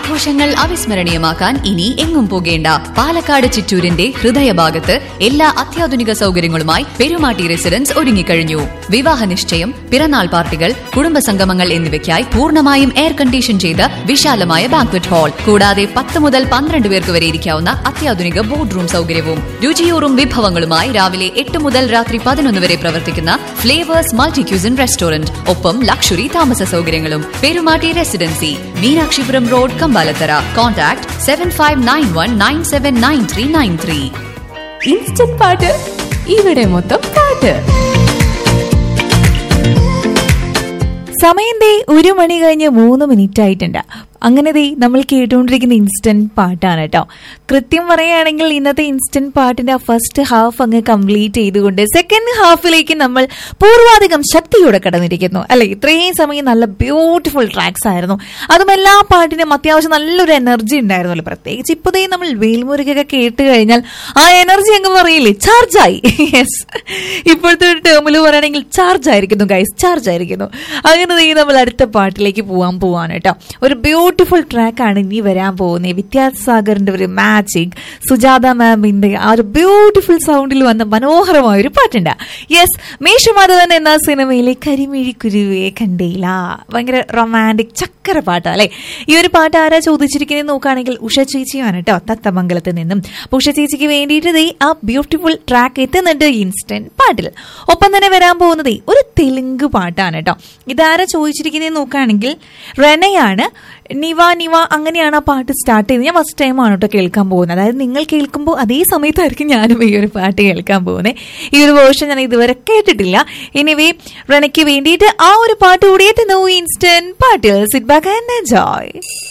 ആഘോഷങ്ങൾ അവിസ്മരണീയമാക്കാൻ ഇനി എങ്ങും പോകേണ്ട. പാലക്കാട് ചിറ്റൂരിന്റെ ഹൃദയഭാഗത്ത് എല്ലാ അത്യാധുനിക സൗകര്യങ്ങളുമായി പെരുമാട്ടി റെസിഡൻസ് ഒരുങ്ങിക്കഴിഞ്ഞു. വിവാഹ നിശ്ചയം, പിറന്നാൾ പാർട്ടികൾ, കുടുംബസംഗമങ്ങൾ എന്നിവയ്ക്കായി പൂർണ്ണമായും എയർ കണ്ടീഷൻ ചെയ്ത വിശാലമായ ബാങ്ക്വറ്റ് ഹാൾ, കൂടാതെ 10 മുതൽ 12 പേർക്ക് വരെ ഇരിക്കാവുന്ന അത്യാധുനിക ബോർഡ് റൂം സൗകര്യവും. രുചിയൂറും വിഭവങ്ങളുമായി രാവിലെ 8 മുതൽ രാത്രി 11 വരെ പ്രവർത്തിക്കുന്ന ഫ്ലേവേഴ്സ് മൾട്ടി ക്യൂസിൻ റെസ്റ്റോറന്റ്, ഒപ്പം ലക്ഷറി താമസ സൗകര്യങ്ങളും. Perumatty residency, Meenakshipuram road, Kambalathara. Contact 7591979393. Instant പാട്ട്, ഇവിടെ മൊത്തം പാട്ട്. സമയം 1 മണി കഴിഞ്ഞ് 3 മിനിറ്റ് ആയിട്ടുണ്ട്. അങ്ങനെ നമ്മൾ കേട്ടുകൊണ്ടിരിക്കുന്ന ഇൻസ്റ്റന്റ് പാട്ടാണ് കേട്ടോ. കൃത്യം പറയുകയാണെങ്കിൽ ഇന്നത്തെ ഇൻസ്റ്റന്റ് പാട്ടിന്റെ ഫസ്റ്റ് ഹാഫ് അങ്ങ് കംപ്ലീറ്റ് ചെയ്തുകൊണ്ട് സെക്കൻഡ് ഹാഫിലേക്ക് നമ്മൾ പൂർവാധികം ശക്തിയോടെ കടന്നിരിക്കുന്നു അല്ലെ. ഇത്രയും സമയം നല്ല ബ്യൂട്ടിഫുൾ ട്രാക്സ് ആയിരുന്നു. അതും എല്ലാ പാട്ടിനും അത്യാവശ്യം നല്ലൊരു എനർജി ഉണ്ടായിരുന്നല്ലോ. പ്രത്യേകിച്ച് ഇപ്പോഴേ നമ്മൾ വേൽമുരുകൊക്കെ കേട്ട് കഴിഞ്ഞാൽ ആ എനർജി അങ്ങ് പറയില്ലേ, ചാർജായി. യെസ്, ഇപ്പോഴത്തെ ഒരു ടേമിൽ പറയുകയാണെങ്കിൽ ചാർജ് ആയിരിക്കുന്നു ഗൈസ്, ചാർജ് ആയിരിക്കുന്നു. അങ്ങനെ നമ്മൾ അടുത്ത പാട്ടിലേക്ക് പോവാണ് കേട്ടോ. ഒരു ബ്യൂട്ടിഫുൾ ട്രാക്കാണ് ഇനി വരാൻ പോകുന്നത്. വിദ്യാസാഗറിന്റെ ഒരു മാജിക്, സുജാത മാമിന്റെ ആ ഒരു ബ്യൂട്ടിഫുൾ സൗണ്ടിൽ വന്ന മനോഹരമായ ഒരു പാട്ടുണ്ട്. യെസ്, മേഷമാധവൻ എന്ന സിനിമയിലെ കരിമിഴി കുരുവേ കണ്ടേല, ഭയങ്കര റൊമാൻറ്റിക് ചക്കര പാട്ടാ അല്ലെ. ഈ ഒരു പാട്ട് ആരാ ചോദിച്ചിരിക്കുന്നത് നോക്കുകയാണെങ്കിൽ ഉഷ ചേച്ചിയാണ് കേട്ടോ, തത്തമംഗലത്ത് നിന്നും. ഉഷ ചേച്ചിക്ക് വേണ്ടിയിട്ട് ആ ബ്യൂട്ടിഫുൾ ട്രാക്ക് എത്തുന്നുണ്ട് ഇൻസ്റ്റന്റ് പാട്ടിൽ. ഒപ്പം തന്നെ വരാൻ പോകുന്നത് ഒരു തെലുങ്ക് പാട്ടാണ് കേട്ടോ. ഇതാരാ ചോദിച്ചിരിക്കുന്നത് നോക്കുകയാണെങ്കിൽ റെനയാണ്. നിവ അങ്ങനെയാണ് ആ പാട്ട് സ്റ്റാർട്ട് ചെയ്തത്. ഞാൻ ഫസ്റ്റ് ടൈമാണ് കേട്ടോ കേൾക്കാൻ പോകുന്നത്. അതായത് നിങ്ങൾ കേൾക്കുമ്പോൾ അതേ സമയത്തായിരിക്കും ഞാനും ഈ ഒരു പാട്ട് കേൾക്കാൻ പോകുന്നത്. ഈ ഒരു വേർഷൻ ഞാൻ ഇതുവരെ കേട്ടിട്ടില്ല. എനിവേ, റെനയ്ക്ക് വേണ്ടിയിട്ട് ആ ഒരു പാട്ട് കൂടി എത്തുന്നു ഇൻസ്റ്റന്റ് പാട്ട്. Sit back and enjoy.